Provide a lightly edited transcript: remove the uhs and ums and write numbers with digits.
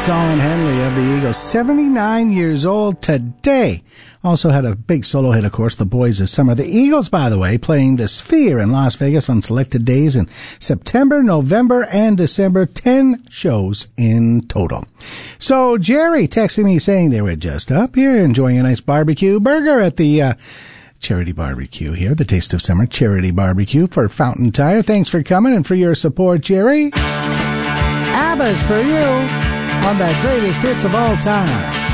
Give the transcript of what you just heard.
Don Henley of the Eagles, 79 years old today. Also had a big solo hit, of course, The Boys of Summer. The Eagles, by the way, playing the Sphere in Las Vegas on selected days in September, November, and December. 10 shows in total. So Jerry texting me saying they were just up here enjoying a nice barbecue burger at the Charity Barbecue here, the Taste of Summer Charity Barbecue for Fountain Tire. Thanks for coming and for your support, Jerry. ABBA's for you on that greatest hits of all time.